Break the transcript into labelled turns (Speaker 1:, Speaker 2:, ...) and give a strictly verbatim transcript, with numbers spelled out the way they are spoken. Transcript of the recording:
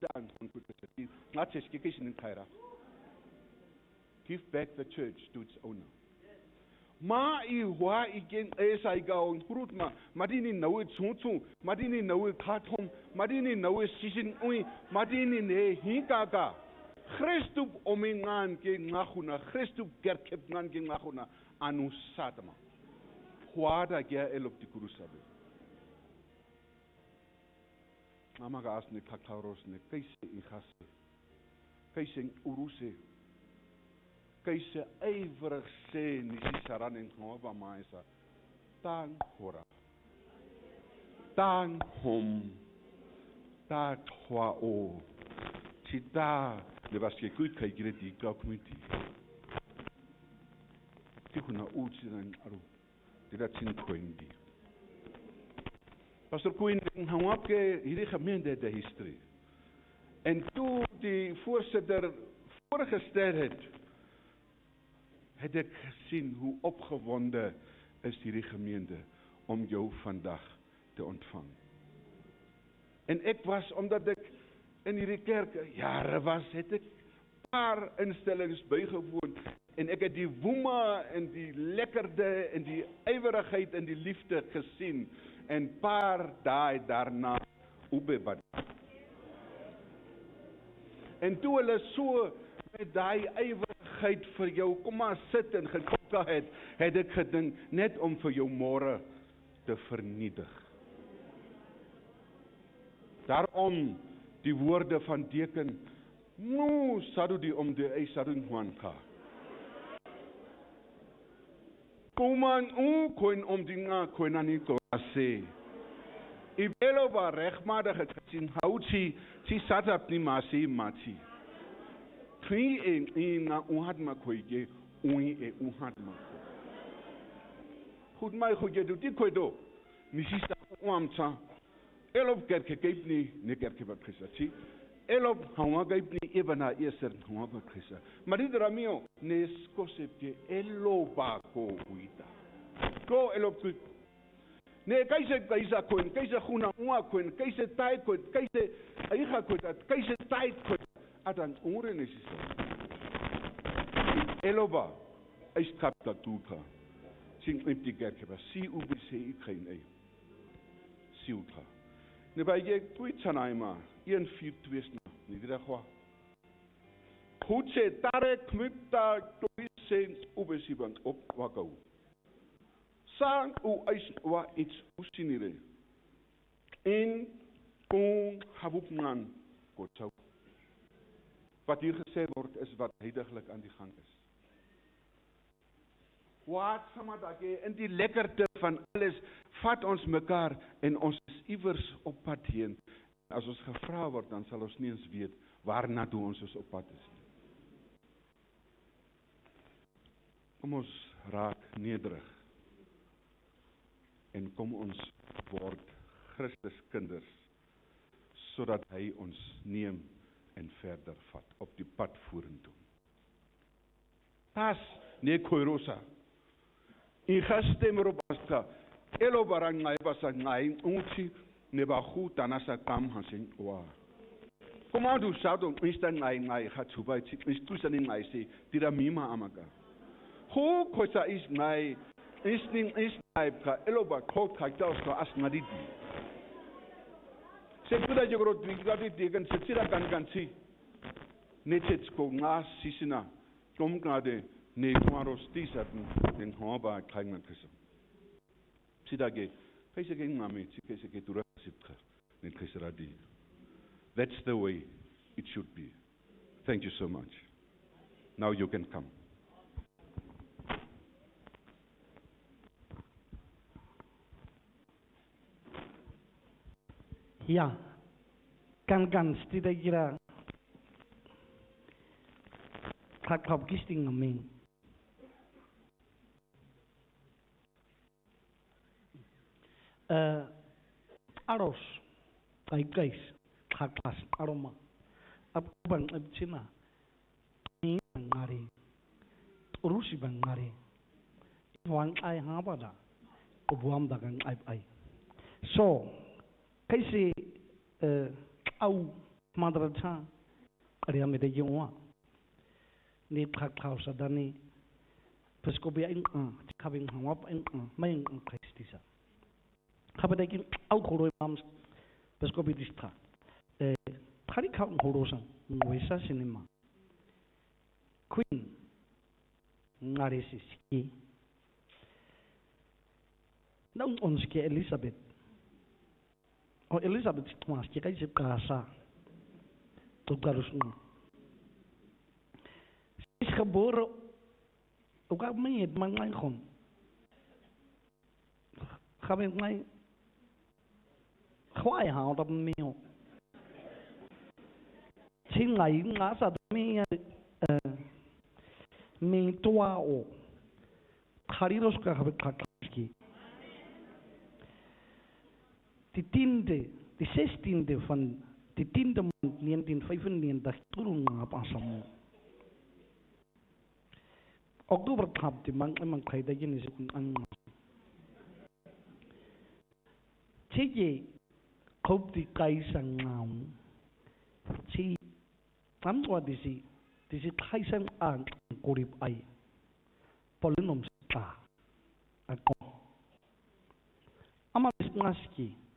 Speaker 1: down on Kutasati, not just Kikishin in Kaira. Give back the church to its owner. Ma I wa again as I go on Kurutma, Madini no it Sunsu, Madini no it Katom, Madini no it Sishin Ui, Madini ne Hikaga. Christup omingan king Nahuna, Christup Gerkepnan king Nahuna, Anu Satama. Huada Gea Elop de Kurusabe. Amagas ne Kakaros ne Kaise Ihase, Kaising Uruse. Kaise ijverig sê Nisisaran en Hova Maisa. Tang Hora. Tang Hom. Ta Hwa O. Tita le baske kuit kai gireti ka community. Tikuna uchi dan aru. Tita tin kwendi. Pastor Queen hangapke hierdie gemeente de history. En toe die voorsitter voorgestel het, het ek gesien hoe opgewonde is hierdie gemeente om jou vandag te ontvang. En ek was, omdat ek in hierdie kerk jare was, het ek paar instellings bygewoon en ek het die woema en die lekkerde en die ywerigheid en die liefde gesien en paar dae daarna oebebad. En toe hulle so met daai ywerigheid vir jou kom maar sit en gekokka het, het ek gedink net om vir jou môre te vernietig. Daarom die woorde van deken no sadu die om de ei sadu nwanka. Koman u koin om dinga koinani ko ase. Ibelo ba regmatig het gesien houtsi si satap ni masi mati. Twi en ina unhat makoige ui e unhat mako. Goed my goeie doet die koido. Nisista uamta. Elop kerke geef nie ne kerke wat gesê. Elop hanga geef nie ebana eser hanga wat gesê. Maar dit ramio ne skosepte eloba ko uita. Ko elop ku. Ne kaise kaisa koin, kaise khuna ua koin, kaise tai koin, kaise aiga koin, kaise tai koin. Adan ore nesisa. Eloba is kapta tuka. Sing empty kerke ba si ubi se ikhain ei. Siuta. Ne ba ye twitsanaima een vier twee na. Ni dira khwa. Khutse tare kmipta twisen ubi sibang op wakau. Sang u is wa iets usinire. In kon habupman kotsau. Wat hier gesê word is wat heiliglik aan die gang is. Wat samadage in die lekkerte van alles vat ons mekaar en ons is iewers op pad heen. As ons gevra word, dan sal ons nie eens weet waarna toe ons is op pad is. Kom ons raak nederig en kom ons word Christus kinders sodat hy ons neem en verder vat op die pad vorentoe. Tas ne koirosa. I gaste merobasta. Elo barangai basa ngai unchi ne bahu tanasa kam hasin wa. Komando sado instan ngai ngai hatsubai chik istusan ngai se tira mima amaga. Ho kosa is ngai isning is ngai ka elo ba khot khakta usko as nadidi. Sepura jogro dwigati degen setsira kan kansi. Netsetsko nga sisina komgade ne kwaros tisaten den hoba kleinen kisse. Sidage kaise gen mame kaise ke tura sipkha ne kisradi. That's the way it should be. Thank you so much. Now you can come.
Speaker 2: Ja, kan kan stida gira kak kap gisting amin. Uh, aros, ay guys, kak kas aroma, ab bang ab china, ni bangari, urusi bangari, wang ay habada, ubuam dagang ay ay. So. Kaisi uh, au Madrasa ada yang medegi uang ni thak thau sadani peskobi ing a kabing hawap ing a maing ang kristisa kabadagi au khoro mam peskobi distra eh khari kha khoro sang wesa cinema queen ngari sisi nang onske Elizabeth oh Elizabeth mas kai sip kasa tugarus mo kaburo uga mayit mangay kon kami ngay khoai hao tam miêu xin ngày ngã sa mi mi tua o khariros ka khabe khaki di tinde di sestinde van di tinde negentien vyfennegentig turun nga pasamo Oktober tap di mang mang khay da gini sikun ang sige kop di kay sang ngam si tam tua di si di si kay sang ang kurip ay polinom sa ako amal ngaski